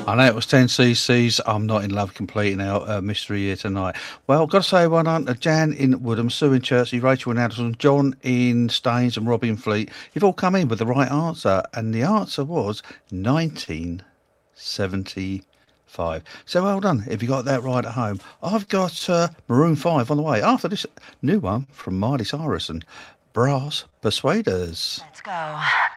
I know it was 10 cc's. I'm not in love completing our mystery here tonight. Well, I've got to say one on Jan in Woodham, Sue in Chertsey, Rachel in Addison, John in Staines and Rob in Fleet. You've all come in with the right answer. And the answer was 1975. So well done if you got that right at home. I've got Maroon 5 on the way after this new one from Miley Cyrus and Brass Persuaders. Let's go.